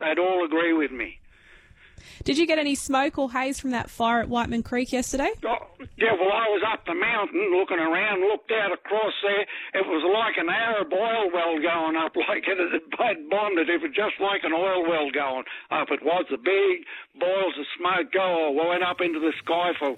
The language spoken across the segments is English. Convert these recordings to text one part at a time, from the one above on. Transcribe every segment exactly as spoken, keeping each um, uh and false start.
they'd all agree with me. Did you get any smoke or haze from that fire at Whiteman Creek yesterday? Oh, yeah, well, I was up the mountain looking around, looked out across there. It was like an Arab oil well going up, like it had bonded. It was just like an oil well going up. It was the big boils of smoke go went up into the sky for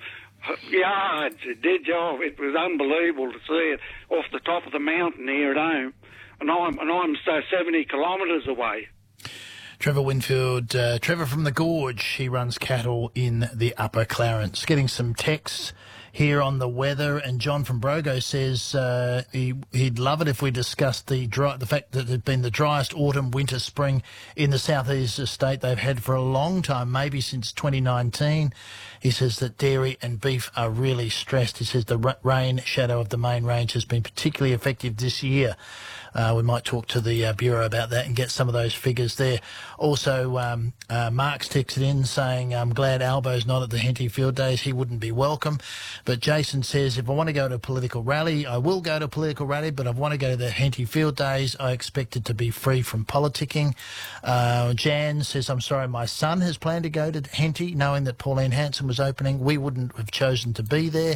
yards. It did, Joe. It was unbelievable to see it off the top of the mountain here at home. And I'm, and I'm so seventy kilometres away. Trevor Winfield, uh, Trevor from the Gorge, he runs cattle in the Upper Clarence. Getting some texts here on the weather, and John from Brogo says uh, he, he'd love it if we discussed the dry, the fact that it's been the driest autumn, winter, spring in the southeast state they've had for a long time, maybe since twenty nineteen. He says that dairy and beef are really stressed. He says the rain shadow of the main range has been particularly effective this year. Uh, we might talk to the uh, Bureau about that and get some of those figures there. Also, um, uh, Mark's texted in saying, I'm glad Albo's not at the Henty Field Days. He wouldn't be welcome. But Jason says, if I want to go to a political rally, I will go to a political rally, but if I want to go to the Henty Field Days, I expect it to be free from politicking. Uh, Jan says, I'm sorry, my son has planned to go to Henty, knowing that Pauline Hanson was opening. We wouldn't have chosen to be there.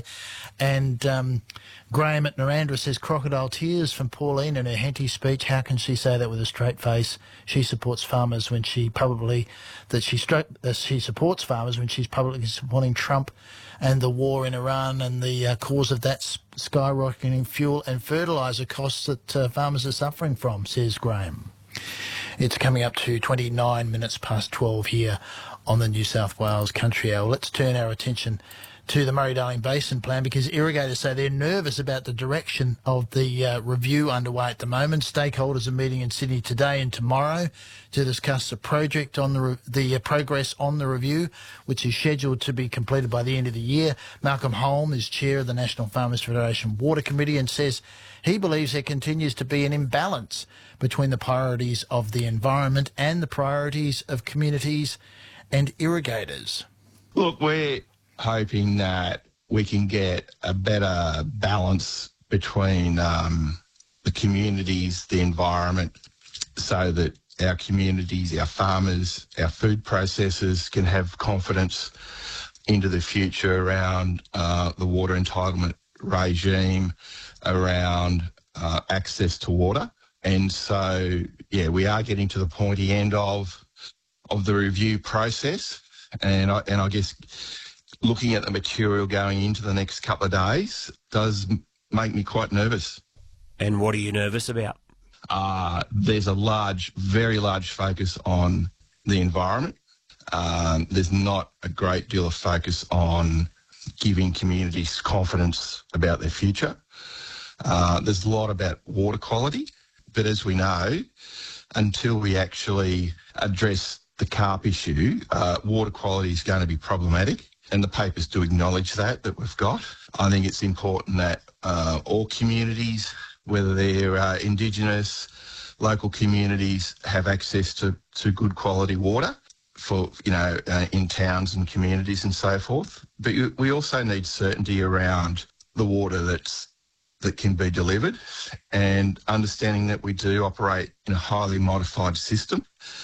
And um, Graham at Narandra says, crocodile tears from Pauline in her Henty speech. How can she say that with a straight face? She supports farmers when she publicly, that she, that she supports farmers when she's publicly supporting Trump and the war in Iran and the uh, cause of that skyrocketing fuel and fertiliser costs that uh, farmers are suffering from, says Graham. It's coming up to twenty-nine minutes past twelve here on the New South Wales Country Hour. Let's turn our attention to the Murray-Darling Basin Plan, because irrigators say they're nervous about the direction of the uh, review underway at the moment. Stakeholders are meeting in Sydney today and tomorrow to discuss the project on the re- the uh, progress on the review, which is scheduled to be completed by the end of the year. Malcolm Holm is chair of the National Farmers Federation Water Committee and says he believes there continues to be an imbalance between the priorities of the environment and the priorities of communities and irrigators. Look, we're hoping that we can get a better balance between um, the communities, the environment, so that our communities, our farmers, our food processors can have confidence into the future around uh, the water entitlement regime, around uh, access to water. And so, yeah, we are getting to the pointy end of of the review process, and I, and I guess looking at the material going into the next couple of days does make me quite nervous. And what are you nervous about? Uh, there's a large, very large focus on the environment. Um, there's not a great deal of focus on giving communities confidence about their future. Uh, there's a lot about water quality, but as we know, until we actually address the carp issue, uh, water quality is going to be problematic. And the papers do acknowledge that, that we've got. I think it's important that uh, all communities, whether they're uh, Indigenous, local communities, have access to, to good quality water for, you know, uh, in towns and communities and so forth. But you, we also need certainty around the water that's that can be delivered, and understanding that we do operate in a highly modified system.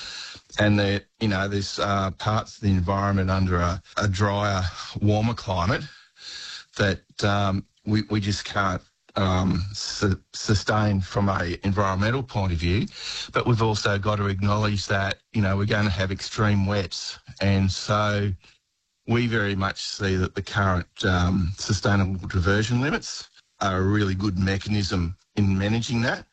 And that, you know, there's uh, parts of the environment under a, a drier, warmer climate that um, we, we just can't um, su- sustain from a environmental point of view. But we've also got to acknowledge that, you know, we're going to have extreme wets. And so we very much see that the current um, sustainable diversion limits are a really good mechanism in managing that.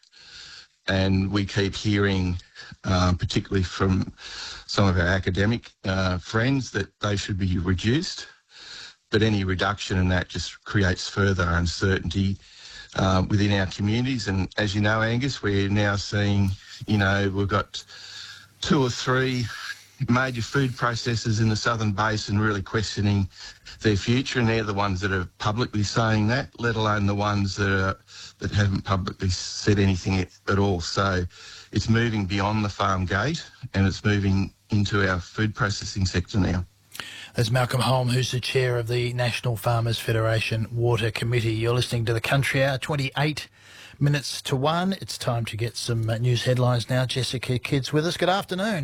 And we keep hearing, um, particularly from some of our academic uh, friends, that they should be reduced. But any reduction in that just creates further uncertainty uh, within our communities. And as you know, Angus, we're now seeing, you know, we've got two or three major food processors in the Southern Basin really questioning their future, and they're the ones that are publicly saying that, let alone the ones that are, that haven't publicly said anything at all. So it's moving beyond the farm gate, and it's moving into our food processing sector now. That's Malcolm Holm, who's the chair of the National Farmers Federation Water Committee. You're listening to the Country Hour, twenty-eight minutes to one. It's time to get some uh, news headlines now. Jessica Kidd's with us. Good afternoon.